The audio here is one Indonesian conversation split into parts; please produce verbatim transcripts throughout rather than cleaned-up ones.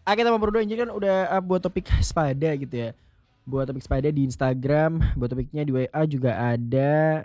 Oke teman berdua ini kan udah uh, buat topik sepada gitu ya. Buat topik sepada di Instagram, buat topiknya di W A juga ada.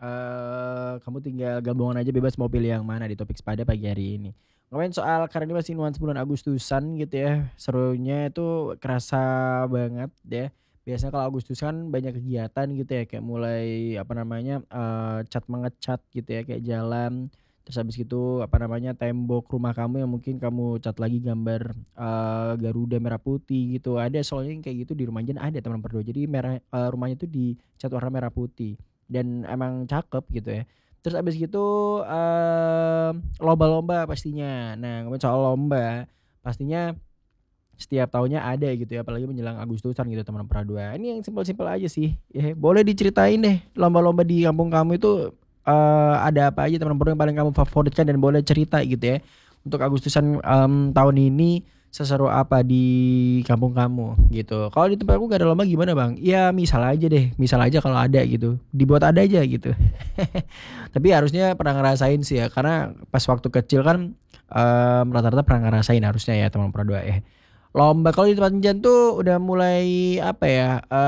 Eh kamu tinggal gabungan aja bebas mau pilih yang mana di topik sepada pagi hari ini. Ngomongin soal karena ini masih nuansa bulan Agustusan gitu ya. Serunya itu kerasa banget deh. Biasanya kalau Agustus kan banyak kegiatan gitu ya kayak mulai apa namanya eh cat mengecat gitu ya kayak jalan. Terus habis gitu apa namanya tembok rumah kamu yang mungkin kamu cat lagi gambar eh, Garuda merah putih gitu. Ada soalnya yang kayak gitu di rumah Jen ada teman berdua. Jadi merah eh, rumahnya tuh dicat warna merah putih dan emang cakep gitu ya. Terus abis gitu eh, lomba-lomba pastinya. Nah ngomongin soal lomba pastinya setiap tahunnya ada gitu ya apalagi menjelang Agustusan gitu teman berdua. Ini yang simpel-simpel aja sih. Ya, boleh diceritain deh lomba-lomba di kampung kamu itu eh, ada apa aja teman berdua yang paling kamu favoritkan dan boleh cerita gitu ya. Untuk Agustusan em, tahun ini seseru apa di kampung kamu gitu. Kalau di tempat aku gak ada lomba gimana bang? Ya misal aja deh, misal aja kalau ada gitu, dibuat ada aja gitu. Tapi harusnya pernah ngerasain sih ya, karena pas waktu kecil kan em, rata-rata pernah ngerasain harusnya ya teman berdua ya. Lomba kalau di tempat Jan tuh udah mulai apa ya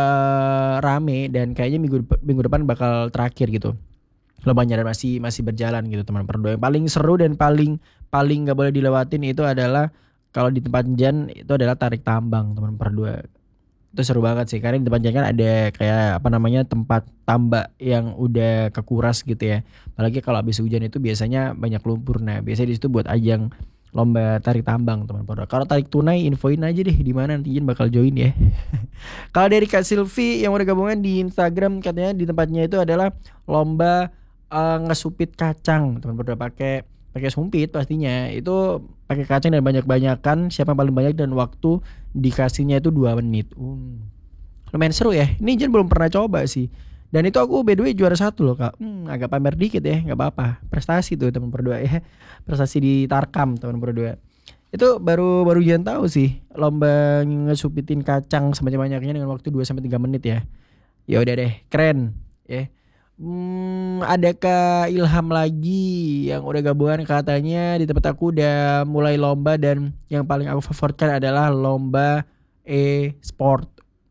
eh rame dan kayaknya minggu dep- minggu depan bakal terakhir gitu. Lombanya dan masih masih berjalan gitu teman berdua. Yang paling seru dan paling paling nggak boleh dilewatin itu adalah kalau di tempat Jan itu adalah tarik tambang teman berdua. Itu seru banget sih karena di tempat Jan kan ada kayak apa namanya tempat tambak yang udah kekuras gitu ya. Apalagi kalau habis hujan itu biasanya banyak lumpur. Nah, biasanya di situ buat ajang lomba tarik tambang teman berdua. Kalau tarik tunai infoin aja deh di mana nanti Jan bakal join ya. Kalau dari Kak Silvi yang udah gabungan di Instagram katanya di tempatnya itu adalah lomba eh, ngesupit kacang teman berdua pakai pakai sumpit pastinya itu pakai kacang dan banyak-banyakan siapa yang paling banyak dan waktu dikasihnya itu dua menit. Um, lumayan seru ya. Ini Jen belum pernah coba sih. Dan itu aku by the way juara satu loh kak. Hmm, agak pamer dikit ya, nggak apa-apa. Prestasi tuh teman berdua ya. Prestasi di Tarkam teman berdua. Itu baru baru Jen tahu sih lomba ngesupitin kacang sebanyak-banyaknya dengan waktu dua sampai tiga menit ya. Ya udah deh, keren ya. Hmm, adakah Ilham lagi yang udah gabungan katanya di tempat aku udah mulai lomba dan yang paling aku favoritkan adalah lomba e-sport.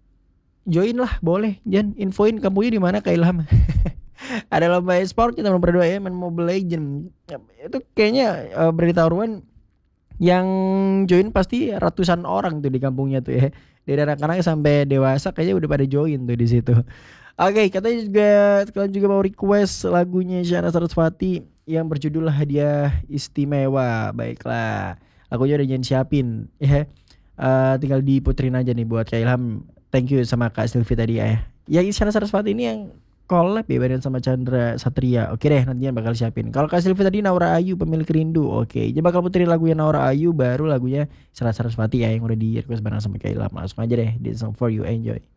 Join lah boleh, Jan infoin kampungnya di mana Kak Ilham. Ada lomba e-sport kita berdua ya main Mobile Legend. Ya, itu kayaknya eh, berita ruan yang join pasti ratusan orang tuh di kampungnya tuh ya. Dari anak-anak sampai dewasa kayaknya udah pada join tuh di situ. Oke, katanya juga kalian juga mau request lagunya Isyana Sarasvati yang berjudul Hadiah Istimewa. Baiklah, lagunya udah jangan siapin ya. Eh, tinggal diputerin aja nih buat Kak Ilham. Thank you sama Kak Silvi tadi ya. Yang Isyana Sarasvati ini yang collab ya bareng sama Chandra Satria. Oke deh nantinya bakal siapin. Kalau Kak Silvi tadi Naura Ayu pemilik rindu. Oke, jadi bakal puterin lagunya Naura Ayu baru lagunya Isyana Sarasvati ya yang udah di request bareng sama Kak Ilham. Langsung aja deh, this song for you, enjoy.